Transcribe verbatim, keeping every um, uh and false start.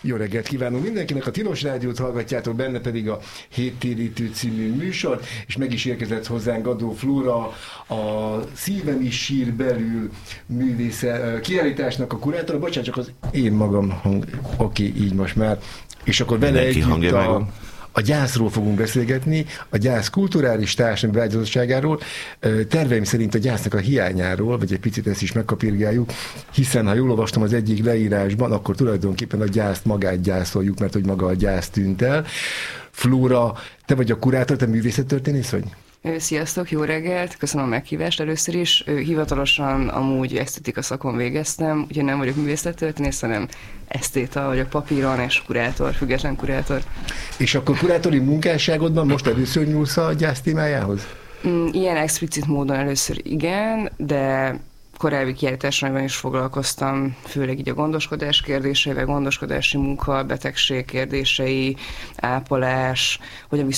Jó reggelt kívánunk mindenkinek, a Tilos Rádiót hallgatjátok, benne pedig a Héttérítő című műsor, és meg is érkezett hozzánk Gadó Flóra, a Szívem is sír belül művésze kiállításnak a kurátora. Bocsánat, csak az én magam hang, oké, így most már. És akkor vele együtt a, a gyászról fogunk beszélgetni, a gyász kulturális társadalmi beágyazottságáról, terveim szerint a gyásznak a hiányáról, vagy egy picit ezt is megkapirgáljuk, hiszen ha jól olvastam az egyik leírásban, akkor tulajdonképpen a gyászt magát gyászoljuk, mert hogy maga a gyász tűnt el. Flóra, te vagy a kurátor, te művészettörténész vagy? Sziasztok, jó reggelt, köszönöm a meghívást először is. Hivatalosan amúgy esztetika szakon végeztem, ugye nem vagyok művészettörténész, hanem esztéta vagyok, papíron és kurátor, független kurátor. És akkor kurátori munkásságodban most először nyúlsz a gyász témájához? Ilyen explicit módon először igen, de korábbi kiállításaiban is foglalkoztam, főleg így a gondoskodás kérdéseivel, gondoskodási munka, betegség kérdései, ápolás, hogyan